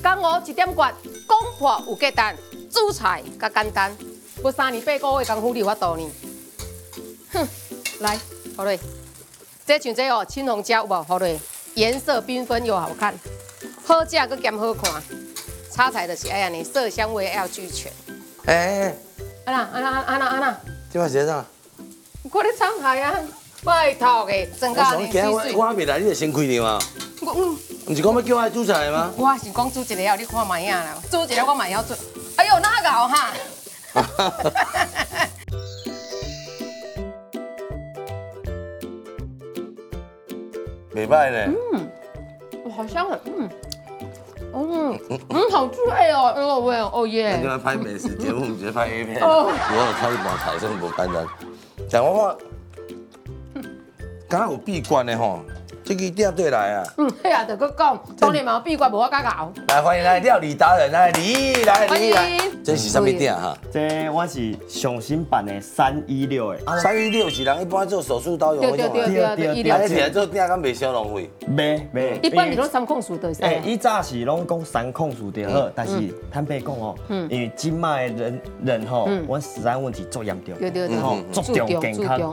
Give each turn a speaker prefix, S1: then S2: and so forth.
S1: 江湖一点关，讲破有价值，煮菜较简单，不3年8个月功夫你有法度呢。哼，来，好嘞，这像这哦，青红椒有无？好嘞，颜色缤纷又好看，好食佮兼好看。炒菜就是爱安尼，色香味要俱全。
S2: 哎，
S1: 安娜，
S2: 这摆是啥？
S1: 我咧炒菜啊，拜托嘅，增加你水水。
S2: 我未来，你就先开场啊。唔是讲要叫我来煮菜吗？
S1: 我是讲煮一个后，你看卖影啦，煮一个我嘛会晓煮。哎呦，哪搞哈？
S2: 袂歹咧。
S1: 好香啊，好脆哦，喂，哦耶！
S2: 咱拍美食节目，唔是拍 A 片。我有炒一盘菜，真无简单。但我看，敢若有闭关的吼，这个店对来啊。
S1: 嘿啊，就佮讲，当年嘛有闭关，无我敢搞。
S2: 来，欢迎来料理达人，来来。
S1: 欢迎。
S2: 这是什么店哈？
S3: 这我是上新办的316的。
S2: 316是人一般做手术刀用的。
S1: 对。
S2: 啊，起来做店敢袂收浪费？
S3: 袂。
S1: 一般是拢3控数的。
S3: 伊早是拢讲3控数就好，但是坦白讲哦，因为今麦的人吼，阮食安问题足严重，
S1: 对，
S3: 吼足重健康，